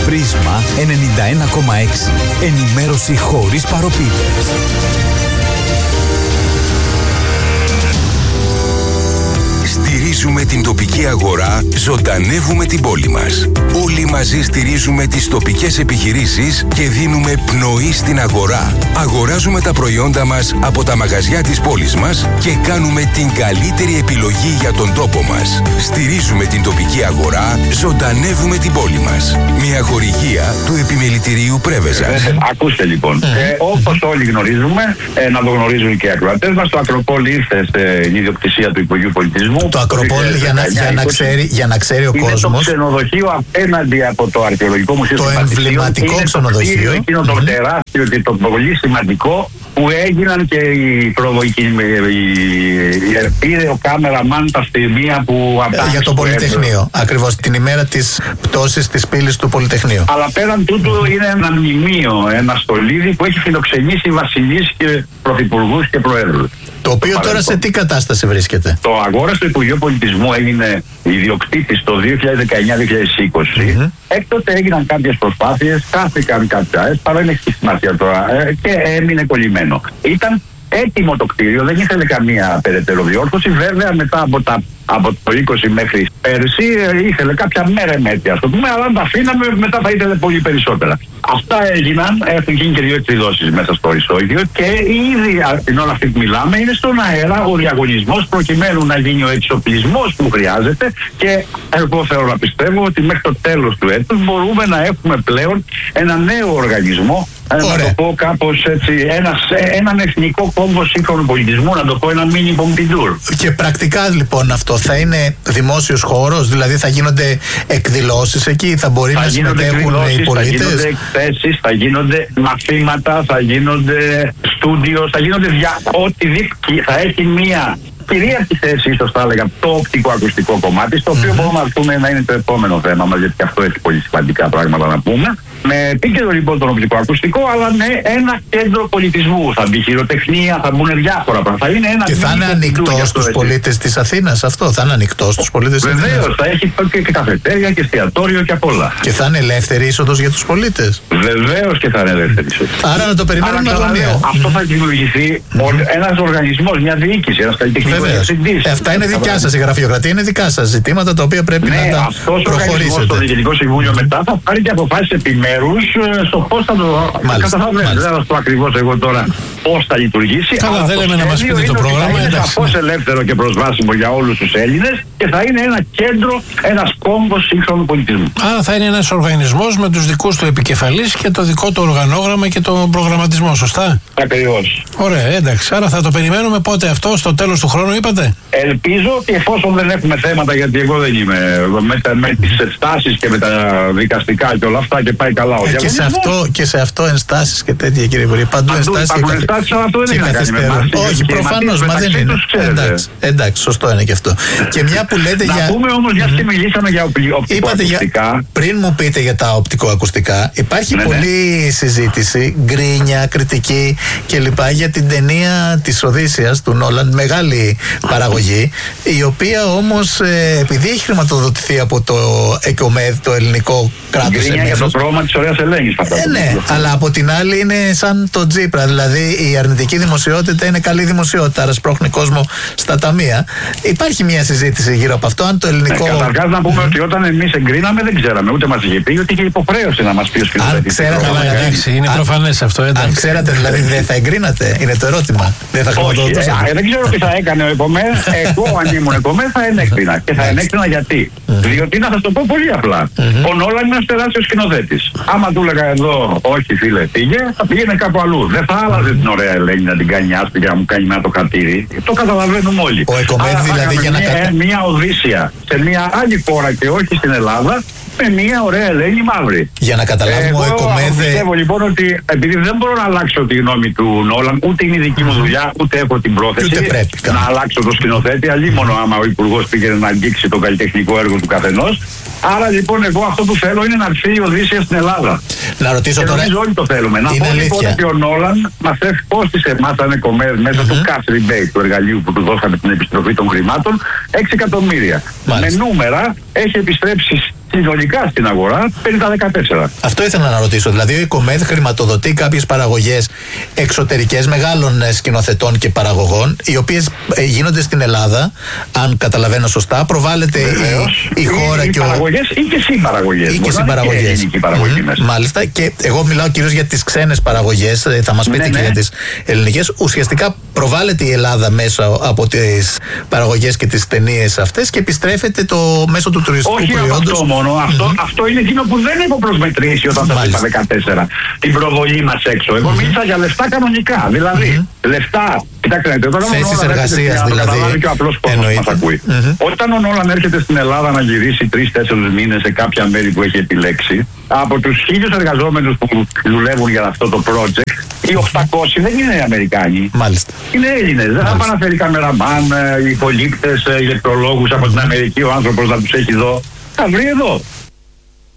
Πρίσμα 91,6. Ενημέρωση χωρίς παροπίδες. Στηρίζουμε την τοπική αγορά, ζωντανεύουμε την πόλη μας. Όλοι μαζί στηρίζουμε τις τοπικές επιχειρήσεις και δίνουμε πνοή στην αγορά. Αγοράζουμε τα προϊόντα μας από τα μαγαζιά της πόλης μας και κάνουμε την καλύτερη επιλογή για τον τόπο μας. Στηρίζουμε την τοπική αγορά, ζωντανεύουμε την πόλη μας. Μια χορηγία του Επιμελητηρίου Πρέβεζας. Ακούστε λοιπόν, όπως όλοι γνωρίζουμε, να το γνωρίζουν και οι ακροατές μας, το Ακροπόλ ήρθε στην ιδιοκτησία του Υπουργείου Πολιτισμού. Το Ακροπόλ, για να ξέρει ο κόσμος. Είναι το ξενοδοχείο απέναντι από το Αρχαιολογικό Μουσείο. Το εμβληματικό ξενοδοχείο. Εκείνο το τεράστιο και το πολύ σημαντικό που έγιναν και πήρε ο κάμεραμαν τα στιγμία που για το Πολυτεχνείο. Ακριβώς την ημέρα της πτώσης της πύλης του Πολυτεχνείου. Αλλά πέραν τούτου είναι ένα μνημείο, ένα στολίδι που έχει φιλοξενήσει βασιλείς και πρωθυπουργούς και προέδρους. Το οποίο τώρα σε τι κατάσταση βρίσκεται? Το αγόρασε το Υπουργείο Πολιτισμού, έγινε ιδιοκτήτης το 2019-2020. Έκτοτε έγιναν κάποιες προσπάθειες, χάθηκαν κάποια, παρά δεν έχει σημασία τώρα, και έμεινε κολλημένο. Ήταν έτοιμο το κτίριο, δεν ήθελε καμία περαιτέρω διόρθωση. Βέβαια, μετά από το 20 μέχρι πέρσι ήθελε κάποια μέρεμέτια, ας το πούμε, αλλά αν τα αφήναμε μετά θα ήθελε πολύ περισσότερα. Αυτά έγιναν, έχουν γίνει και 2 εκδηλώσεις μέσα στο ισόγειο και ήδη την ώρα αυτή που μιλάμε είναι στον αέρα ο διαγωνισμός προκειμένου να γίνει ο εξοπλισμός που χρειάζεται και εγώ θέλω να πιστεύω ότι μέχρι το τέλος του έτους μπορούμε να έχουμε πλέον ένα νέο οργανισμό. Να το πω κάπως έτσι, έναν εθνικό κόμβο σύγχρονου πολιτισμού, να το πω ένα μίνι Πομπιντούρ. Και πρακτικά λοιπόν αυτό θα είναι δημόσιος χώρος, δηλαδή θα γίνονται εκδηλώσεις εκεί, θα μπορεί να συμμετέχουν οι πολίτες. Θα γίνονται εκθέσεις, θα γίνονται μαθήματα, θα γίνονται στούντιο, θα γίνονται θα έχει μία κυρίαρχη θέση, ίσως θα έλεγα, το οπτικό-ακουστικό κομμάτι, στο οποίο μπορούμε να πούμε να είναι το επόμενο θέμα μας, γιατί αυτό έχει πολύ σημαντικά πράγματα να πούμε. Με επίκεντρο λοιπόν τον οπτικό-ακουστικό, αλλά με ένα κέντρο πολιτισμού. Θα μπει χειροτεχνία, θα μπουν διάφορα πράγματα. Θα είναι ένα και θα είναι ανοιχτό στους πολίτες της Αθήνας αυτό, θα είναι ανοιχτό στους πολίτες της Αθήνας. Βεβαίως, θα έχει και καφετέρια και εστιατόριο και απ' όλα. Και θα είναι ελεύθερη είσοδος για τους πολίτες. Βεβαίως και θα είναι ελεύθερη είσοδος. Άρα να το περιμένουμε αγωνία. Αυτό θα δημιουργηθεί ένας οργανισμός, μια διοίκηση, ένας καλλιτεχνικός διευθυντής. Αυτά είναι δικιά σας, η γραφειοκρατία είναι δικά σας ζητήματα τα οποία πρέπει να τα προχωρήσετε. Το Διοικητικό Συμβούλιο μετά θα πάρει και αποφάσεις επιμέρους στο πώς θα το καταφέρει. Δεν θα σας πω ακριβώς εγώ τώρα πώς θα λειτουργήσει. Καλά, δεν λέμε να μας πείτε το πρόγραμμα. Είναι σαφώς ελεύθερο και προσβάσιμο για όλους τους Έλληνες και θα είναι ένα κέντρο, ένας κόμβος σύγχρονου πολιτισμού. Άρα θα είναι ένας οργανισμός με τους δικούς του επικεφαλείς και το δικό του οργανόγραμμα και τον προγραμματισμό, σωστά? Ακριβώς. Ωραία, εντάξει. Άρα θα το περιμένουμε πότε αυτό, στο τέλος του χρόνου, είπατε? Ελπίζω ότι εφόσον δεν έχουμε θέματα, γιατί εγώ δεν είμαι με τις ενστάσεις και με τα δικαστικά και όλα αυτά και πάει καλά. Και σε αυτό ενστάσεις και τέτοια, κύριε Υπουργέ. Παντού ενστάσεις και καθυστερούν. Όχι, προφανώς, μα δεν είναι. Εντάξει, σωστό είναι και αυτό. Και μια που λέτε για. Να πούμε όμως, μια και μιλήσαμε για οπτικοακουστικά. Πριν μου πείτε για τα οπτικοακουστικά, υπάρχει πολλή συζήτηση, γκρίνια, κριτική κλπ. Για την ταινία της Οδύσσειας του Νόλαν, μεγάλη παραγωγή, η οποία όμως επειδή έχει χρηματοδοτηθεί από το ΕΚΟΜΕΔ, το ελληνικό κράτος. Γκρίνια για το πρόγραμμα της Ωραίας Ελένης. Ναι, αλλά από την άλλη είναι σαν το Τζίπρα. Δηλαδή η αρνητική δημοσιότητα είναι καλή δημοσιότητα, άρα σπρώχνει κόσμο στα ταμεία. Υπάρχει μια συζήτηση γύρω από αυτό. Αν το ελληνικό. Καταρχάς να πούμε ότι όταν εμείς εγκρίναμε δεν ξέραμε, ούτε μας είχε πει, ότι είχε υποχρέωση να μας πει ο σκηνοθέτης. Είναι προφανές αυτό. Αν ξέρατε δηλαδή δεν θα εγκρίνατε, είναι το ερώτημα. Δεν θα χρηματοδοτούσατε. Δεν ξέρω τι θα έκανε ο ΕΚΟΜΕΔ. Εγώ αν ήμουν ΕΚΟΜΕΔ θα ενέκρινα. Και θα ενέκρινα γιατί? Διότι να σας το πω πολύ απλά. Ο Νόλαν είναι ένας τεράστιος σκηνοθέτης. Άμα του έλεγα εδώ, όχι φίλε, πήγε, θα πήγαινε κάπου αλλού. Δεν θα άλλαζε την Ωραία Ελένη να την κάνει άσπρη και να μου κάνει το χατήρι. Το καταλαβαίνουμε όλοι. Ο ΕΚΟΜΕΔ δηλαδή για να μια Οδύσσεια σε μια άλλη χώρα και όχι στην Ελλάδα. Με μια Ωραία Ελένη μαύρη. Για να καταλάβουμε, ο ΕΚΟΜΕΔ. Πιστεύω λοιπόν ότι επειδή δεν μπορώ να αλλάξω τη γνώμη του Νόλαν, ούτε είναι η δική μου δουλειά, ούτε έχω την πρόθεση να αλλάξω το σκηνοθέτη. Αλλήμονο άμα ο υπουργός πήγαινε να αγγίξει το καλλιτεχνικό έργο του καθενός. Άρα λοιπόν εγώ αυτό που θέλω είναι να έρθει η Οδύσσεια στην Ελλάδα. Να ρωτήσω και τώρα. Όλοι το θέλουμε. Να πω λοιπόν ότι ο Νόλαν μας έχει κόστησε εμάς σαν ΕΚΟΜΕΔ μέσα του cash rebate του εργαλείου που του δώσαμε την επιστροφή των χρημάτων 6 εκατομμύρια. Με νούμερα έχει επιστρέψει συνολικά στην αγορά παίρνει τα 14. Αυτό ήθελα να ρωτήσω. Δηλαδή, ο Οικομέδ χρηματοδοτεί κάποιες παραγωγές εξωτερικές μεγάλων σκηνοθετών και παραγωγών, οι οποίες γίνονται στην Ελλάδα, αν καταλαβαίνω σωστά. Προβάλλεται η χώρα και παραγωγές ή και συμπαραγωγές. Ή και συμπαραγωγές. Μάλιστα. Και εγώ μιλάω κυρίως για τις ξένες παραγωγές. Θα μας πείτε και για τις ελληνικές. Ουσιαστικά προβάλλεται η Ελλάδα μέσα από τις παραγωγές και τις ταινίες αυτές και επιστρέφεται μέσω του τουριστικού προϊόντος. Όχι αυτό μόνο. Αυτό είναι εκείνο που δεν έχω προσμετρήσει όταν θα είπα 14. Την προβολή μας έξω. Εγώ μίλησα για λεφτά κανονικά. Δηλαδή, λεφτά. Κοιτάξτε, θέσεις εργασίας δηλαδή. Και ο απλός κόσμος μας ακούει. Όταν ο Νόλαν έρχεται στην Ελλάδα να γυρίσει 3-4 μήνες σε κάποια μέρη που έχει επιλέξει, από τους 1.000 εργαζόμενους που δουλεύουν για αυτό το project, οι 800 δεν είναι Αμερικάνοι. Μάλιστα. Είναι Έλληνες. Δεν θα πάνε να φέρει καμεραμάν, υπολήκτες, ηλεκτρολόγους από την Αμερική, ο άνθρωπος να τους έχει εδώ. Θα βρει εδώ.